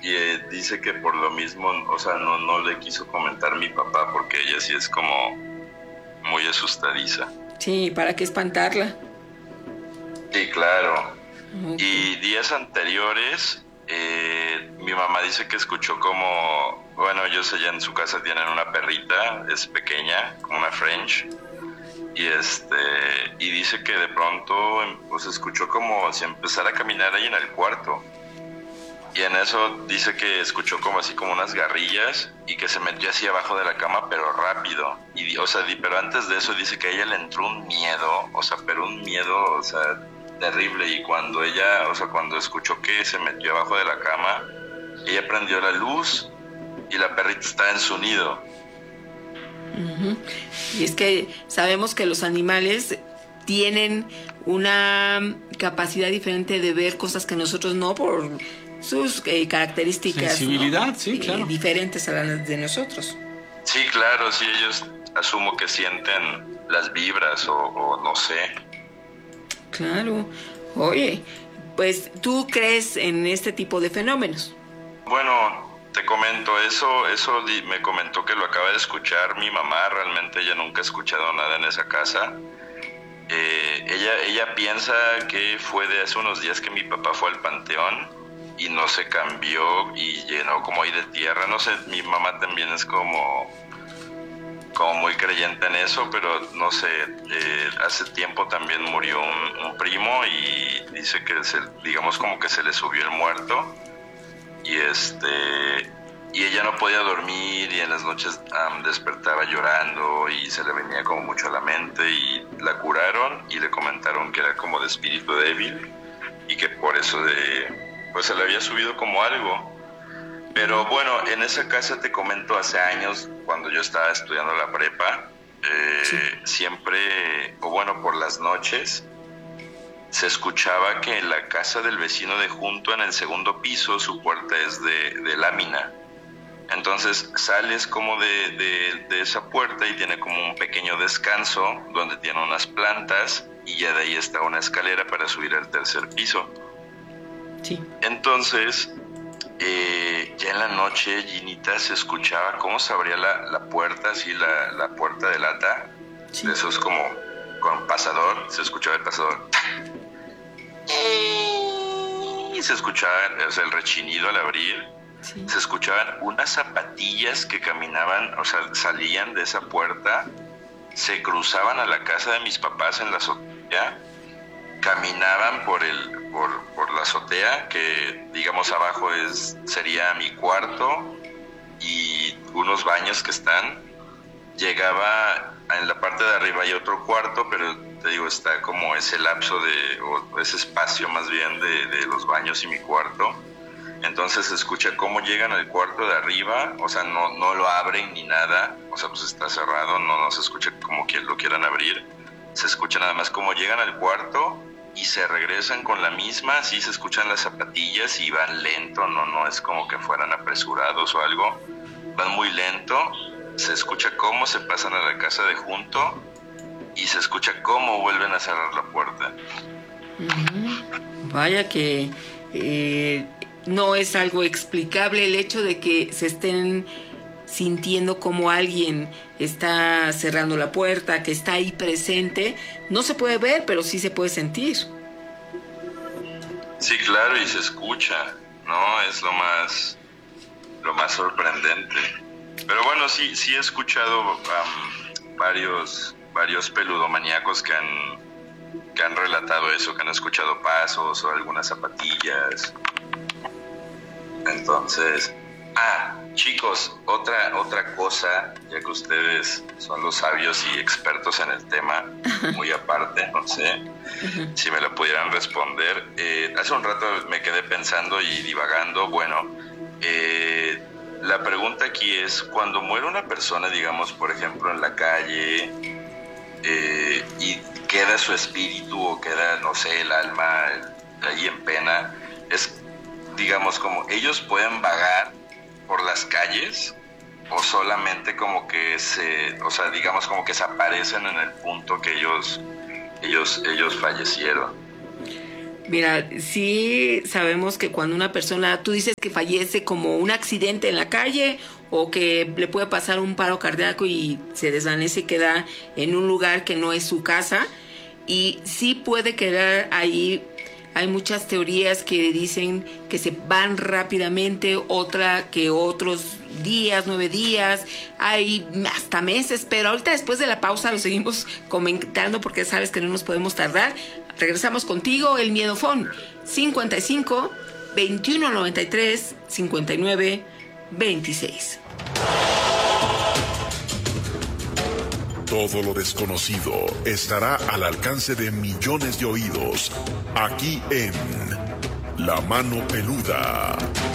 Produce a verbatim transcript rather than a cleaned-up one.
y eh, dice que por lo mismo, o sea, no, no le quiso comentar a mi papá porque ella sí es como muy asustadiza. Sí, ¿para qué espantarla? Sí, claro. Ok. Y días anteriores, eh, mi mamá dice que escuchó como, bueno, ellos allá en su casa tienen una perrita, es pequeña, como una French, y este, y dice que de pronto, pues escuchó como si empezara a caminar ahí en el cuarto. Y en eso dice que escuchó como así como unas garrillas y que se metió así abajo de la cama, pero rápido. Y, o sea, di- pero antes de eso dice que a ella le entró un miedo, o sea, pero un miedo, o sea, terrible. Y cuando ella, o sea, cuando escuchó que se metió abajo de la cama, ella prendió la luz y la perrita estaba en su nido. Ujú. Y es que sabemos que los animales tienen una capacidad diferente de ver cosas que nosotros no, por sus eh, características, Sensibilidad, ¿no? sí, Eh, claro. diferentes a las de nosotros. Sí, claro, sí, ellos asumo que sienten las vibras o, o no sé. Claro. Oye, pues tú crees en este tipo de fenómenos. Bueno, te comento, eso, eso di- me comentó que lo acaba de escuchar mi mamá, realmente ella nunca ha escuchado nada en esa casa. Eh, ella, ella piensa que fue de hace unos días que mi papá fue al panteón y no se cambió y llenó como ahí de tierra, no sé, mi mamá también es como, como muy creyente en eso, pero no sé, eh, hace tiempo también murió un, un primo y dice que se, digamos como que se le subió el muerto. Y este y ella no podía dormir y en las noches um, despertaba llorando y se le venía como mucho a la mente y la curaron y le comentaron que era como de espíritu débil y que por eso de pues se le había subido como algo. Pero bueno, en esa casa te comento hace años cuando yo estaba estudiando la prepa, eh, Sí. siempre, o bueno, por las noches se escuchaba que en la casa del vecino de junto, en el segundo piso, su puerta es de, de lámina. Entonces sales como de, de, de esa puerta y tiene como un pequeño descanso donde tiene unas plantas y ya de ahí está una escalera para subir al tercer piso. Sí. Entonces, eh, ya en la noche, Ginita, se escuchaba cómo se abría la, la puerta, así la, la puerta de lata, Sí. de esos como con pasador, se escuchaba el pasador. Y se escuchaba, o sea, el rechinido al abrir. Sí. Se escuchaban unas zapatillas que caminaban, o sea, salían de esa puerta, se cruzaban a la casa de mis papás en la azotea, caminaban por el por, por la azotea, que digamos abajo es sería mi cuarto y unos baños que están. Llegaba en la parte de arriba hay otro cuarto, pero te digo, está como ese lapso de, o ese espacio más bien de, de los baños y mi cuarto. Entonces se escucha cómo llegan al cuarto de arriba, o sea, no, no lo abren ni nada, o sea, pues está cerrado, no, no se escucha como que lo quieran abrir, se escucha nada más cómo llegan al cuarto y se regresan con la misma, sí se escuchan las zapatillas y van lento, no, no es como que fueran apresurados o algo, van muy lento, se escucha cómo se pasan a la casa de junto y se escucha cómo vuelven a cerrar la puerta. Uh-huh. Vaya que eh, no es algo explicable el hecho de que se estén sintiendo como alguien está cerrando la puerta, que está ahí presente. No se puede ver, pero sí se puede sentir. Sí, claro, y se escucha, ¿no? Es lo más, lo más sorprendente. Pero bueno, sí, sí he escuchado um, varios, varios peludomaníacos que han, que han relatado eso, que han escuchado pasos o algunas zapatillas. Entonces, ah, chicos, otra, otra cosa, ya que ustedes son los sabios y expertos en el tema, muy aparte, no sé, uh-huh. si me lo pudieran responder. Eh, hace un rato me quedé pensando y divagando, bueno, eh, la pregunta aquí es, cuando muere una persona, digamos, por ejemplo, en la calle, eh, y queda su espíritu o queda, no sé, el alma ahí en pena, es, digamos, como ellos pueden vagar por las calles o solamente como que se, o sea, digamos, como que se aparecen en el punto que ellos, ellos, ellos fallecieron. Mira, sí sabemos que cuando una persona, tú dices que fallece como un accidente en la calle o que le puede pasar un paro cardíaco y se desvanece y queda en un lugar que no es su casa, y sí puede quedar ahí. Hay muchas teorías que dicen que se van rápidamente, otra que otros días, nueve días, hay hasta meses, pero ahorita después de la pausa lo seguimos comentando porque sabes que no nos podemos tardar. Regresamos contigo, el Miedofón, cincuenta y cinco, veintiuno noventa y tres, cincuenta y nueve, veintiséis. Todo lo desconocido estará al alcance de millones de oídos, aquí en La Mano Peluda.